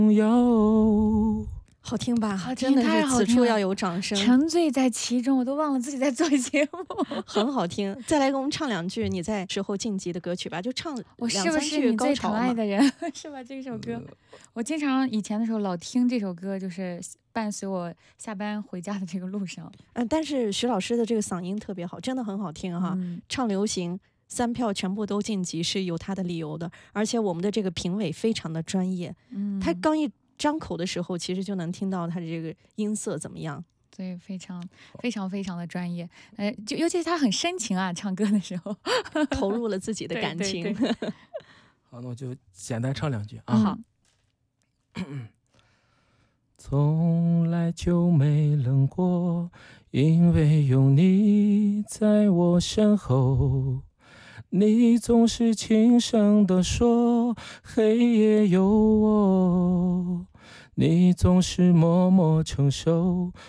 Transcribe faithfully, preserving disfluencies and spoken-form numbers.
有。 好听吧？ 好听真的是太好听了此处要有掌声， 沉醉在其中，我都忘了自己在做节目。 很好听。再来给我们唱两句你在时候晋级的歌曲吧，就唱我两三是不是句高你最疼潮嘛。 爱的人？是吧？这首歌，我经常以前的时候老听这首歌，就是伴随我下班回家的这个路上。 嗯、但是徐老师的这个嗓音特别好，真的很好听哈。 嗯唱流行三票全部都晋级是有他的理由的，而且我们的这个评委非常的专业， 嗯， 他刚一张口的时候，其实就能听到他的这个音色怎么样。 对，非常非常非常的专业，呃，就尤其是他很深情啊，唱歌的时候投入了自己的感情。 对对对好，那我就简单唱两句啊。 好， 从来就没冷过，因为有你在我身后。你总是轻声地说，黑夜有我。你总是默默承受，